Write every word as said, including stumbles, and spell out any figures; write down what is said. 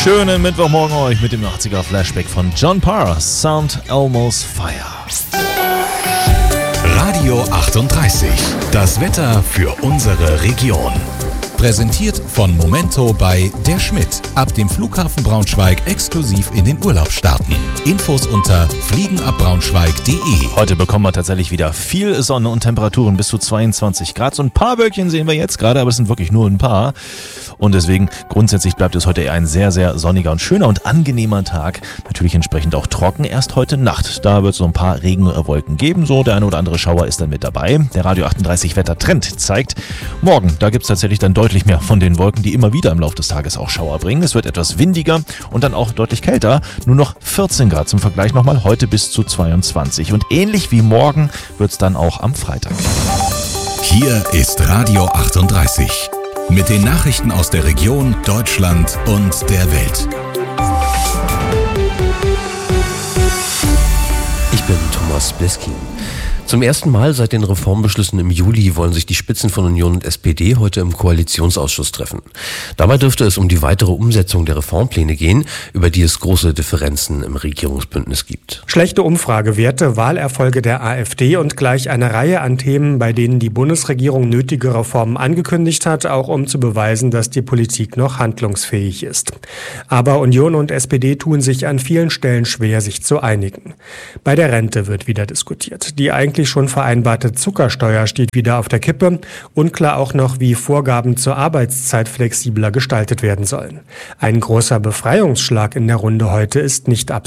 Schönen Mittwochmorgen euch mit dem achtziger Flashback von John Parr, Sound Almost Fire. Radio achtunddreißig, das Wetter für unsere Region. Präsentiert von Momento bei Der Schmidt. Ab dem Flughafen Braunschweig exklusiv in den Urlaub starten. Infos unter fliegenabbraunschweig punkt de. Heute bekommen wir tatsächlich wieder viel Sonne und Temperaturen bis zu zweiundzwanzig Grad. So ein paar Wölkchen sehen wir jetzt gerade, aber es sind wirklich nur ein paar. Und deswegen grundsätzlich bleibt es heute eher ein sehr, sehr sonniger und schöner und angenehmer Tag. Natürlich entsprechend auch trocken. Erst heute Nacht. Da wird es so ein paar Regenwolken geben. So der eine oder andere Schauer ist dann mit dabei. Der Radio achtunddreißig Wettertrend zeigt, morgen, da gibt es tatsächlich dann deutlich mehr von den Wolken, die immer wieder im Laufe des Tages auch Schauer bringen. Es wird etwas windiger und dann auch deutlich kälter. Nur noch vierzehn Grad zum Vergleich nochmal. Heute bis zu zweiundzwanzig. Und ähnlich wie morgen wird es dann auch am Freitag. Hier ist Radio achtunddreißig. Mit den Nachrichten aus der Region, Deutschland und der Welt. Ich bin Thomas Bliskin. Zum ersten Mal seit den Reformbeschlüssen im Juli wollen sich die Spitzen von Union und S P D heute im Koalitionsausschuss treffen. Dabei dürfte es um die weitere Umsetzung der Reformpläne gehen, über die es große Differenzen im Regierungsbündnis gibt. Schlechte Umfragewerte, Wahlerfolge der AfD und gleich eine Reihe an Themen, bei denen die Bundesregierung nötige Reformen angekündigt hat, auch um zu beweisen, dass die Politik noch handlungsfähig ist. Aber Union und S P D tun sich an vielen Stellen schwer, sich zu einigen. Bei der Rente wird wieder diskutiert. Die eigentlich schon vereinbarte Zuckersteuer steht wieder auf der Kippe. Unklar auch noch, wie Vorgaben zur Arbeitszeit flexibler gestaltet werden sollen. Ein großer Befreiungsschlag in der Runde heute ist nicht absehbar.